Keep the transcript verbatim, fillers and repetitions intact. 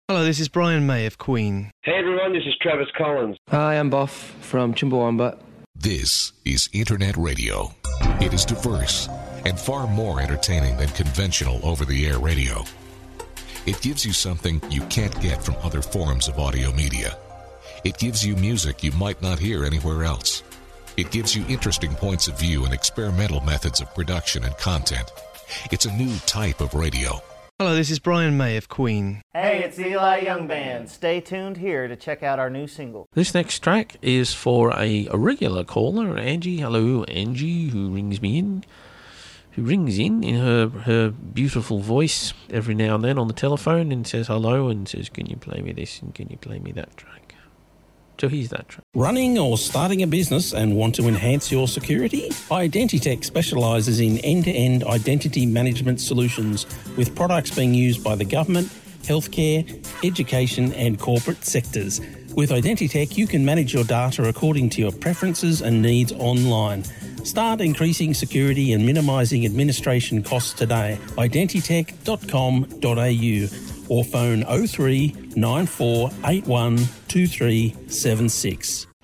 Hello, this is Brian May of Queen. Hey everyone, this is Travis Collins. Hi, I'm Boff from Chumbawamba. This is Internet Radio. It is diverse and far more entertaining than conventional over-the-air radio. It gives you something you can't get from other forms of audio media. It gives you music you might not hear anywhere else. It gives you interesting points of view and experimental methods of production and content. It's a new type of radio. Hello, this is Brian May of Queen. Hey, it's Eli Young Band. Stay tuned here to check out our new single. This next track is for a, a regular caller, Angie. Hello, Angie, who rings me in. Who rings in in her, her beautiful voice every now and then on the telephone and says hello and says, can you play me this and can you play me that track? So here's that track. Running or starting a business and want to enhance your security? Identitech specialises in end-to-end identity management solutions with products being used by the government, healthcare, education and corporate sectors. With Identitech, you can manage your data according to your preferences and needs online. Start increasing security and minimising administration costs today. identitech dot com dot a u or phone oh three nine four eight one two three seven six.